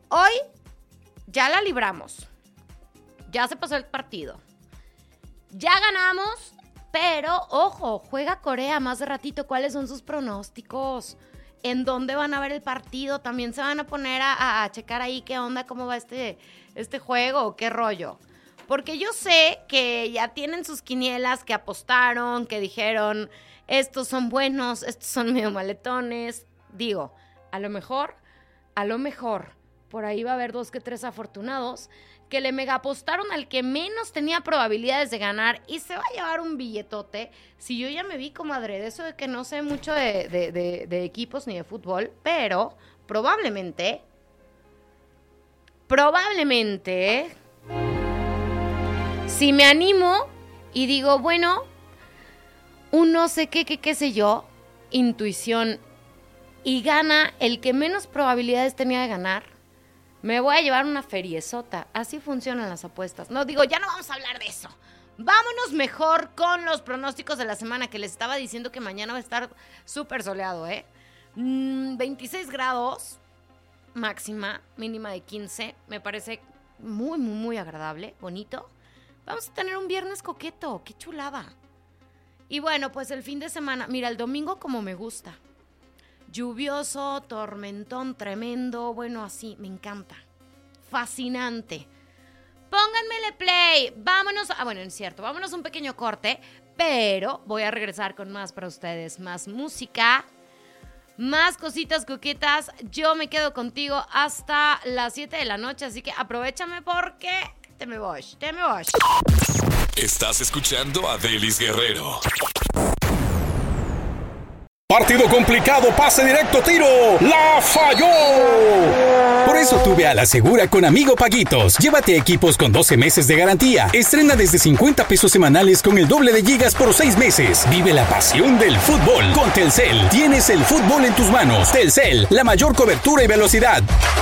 hoy ya la libramos. Ya se pasó el partido. Ya ganamos, pero, ojo, juega Corea más de ratito. ¿Cuáles son sus pronósticos? ¿En dónde van a ver el partido? También se van a poner a checar ahí qué onda, cómo va este juego, qué rollo. Porque yo sé que ya tienen sus quinielas, que apostaron, que dijeron, estos son buenos, estos son medio maletones. Digo, a lo mejor, por ahí va a haber 2 que 3 afortunados que le mega apostaron al que menos tenía probabilidades de ganar y se va a llevar un billetote. Si yo ya me vi, comadre, de eso de que no sé mucho de equipos ni de fútbol, pero probablemente, si me animo y digo, bueno, un no sé qué sé yo, intuición, y gana el que menos probabilidades tenía de ganar, me voy a llevar una feriezota. Así funcionan las apuestas. No, digo, ya no vamos a hablar de eso. Vámonos mejor con los pronósticos de la semana, que les estaba diciendo que mañana va a estar súper soleado, 26 grados máxima, mínima de 15. Me parece muy, muy, muy agradable, bonito. Vamos a tener un viernes coqueto, qué chulada. Y bueno, pues el fin de semana, mira, el domingo como me gusta. Lluvioso, tormentón tremendo, bueno, así, me encanta. Fascinante. Pónganmele play. Vámonos, bueno, es cierto, vámonos a un pequeño corte, pero voy a regresar con más para ustedes. Más música, más cositas coquetas. Yo me quedo contigo hasta las 7 de la noche, así que aprovechame porque te me voy. Estás escuchando a Delis Guerrero. Partido complicado, pase directo, tiro. ¡La falló! Por eso tuve a la segura con Amigo Paguitos. Llévate equipos con 12 meses de garantía. Estrena desde 50 pesos semanales con el doble de gigas por 6 meses. Vive la pasión del fútbol con Telcel. Tienes el fútbol en tus manos. Telcel, la mayor cobertura y velocidad.